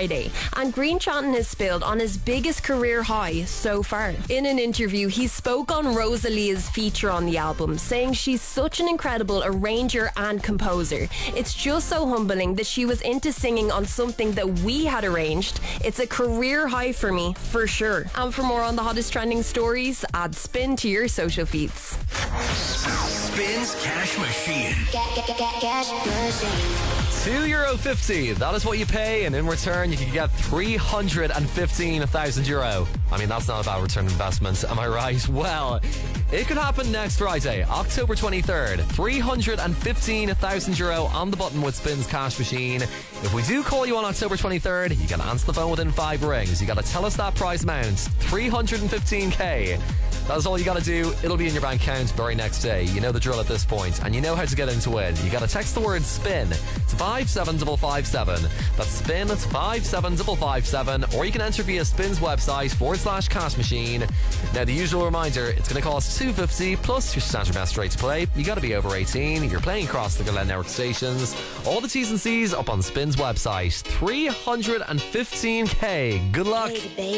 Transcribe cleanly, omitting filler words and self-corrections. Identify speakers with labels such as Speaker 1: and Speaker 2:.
Speaker 1: Friday, and Green Chanton has spilled on his biggest career high so far. In an interview, he spoke on Rosalia's feature on the album, saying she's such an incredible arranger and composer. It's just so humbling that she was into singing on something that we had arranged. It's a career high for me, for sure. And for more on the hottest trending stories, add Spin to your social feeds.
Speaker 2: Spins Cash Machine.
Speaker 3: Cash Machine.
Speaker 4: €2.50. That is what you pay, and in return you can get €315,000. I mean, that's not a bad return on investment, am I right? Well, it could happen next Friday, October 23rd. €315,000 on the button with Spins Cash Machine. If we do call you on October 23rd, you can answer the phone within 5 rings. You got to tell us that prize amount, $315,000. That's all you got to do. It'll be in your bank account very next day. You know the drill at this point, and you know how to get in to win. You got to text the word SPIN to 57557. That's SPIN to 57557, or you can enter via Spin's website /cash machine. Now, the usual reminder, it's going to cost $2.50 plus your standard mess rate to play. You got to be over 18. You're playing across the Glen Network stations. All the T's and C's up on Spin's website. $315,000. Good luck.